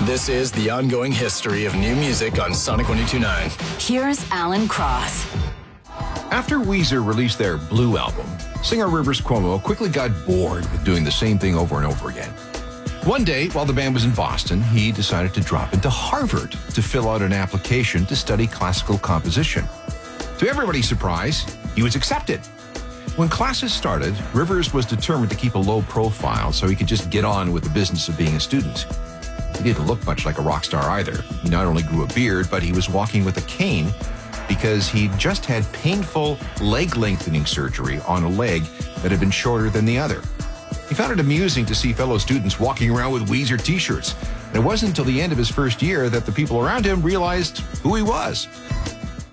This is the ongoing history of new music on Sonic 102.9. Here's Alan Cross. After Weezer released their Blue album, singer Rivers Cuomo quickly got bored with doing the same thing over and over again. One day, while the band was in Boston, he decided to drop into Harvard to fill out an application to study classical composition. To everybody's surprise, he was accepted. When classes started, Rivers was determined to keep a low profile so he could just get on with the business of being a student. He didn't look much like a rock star either. He not only grew a beard, but he was walking with a cane because he'd just had painful leg lengthening surgery on a leg that had been shorter than the other. He found it amusing to see fellow students walking around with Weezer t-shirts. And it wasn't until the end of his first year that the people around him realized who he was.